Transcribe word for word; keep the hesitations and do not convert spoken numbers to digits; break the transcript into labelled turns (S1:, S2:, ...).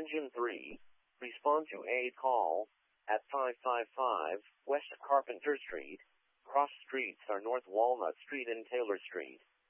S1: Engine three, respond to aid call at five five five West Carpenter Street. Cross streets are North Walnut Street and Taylor Street.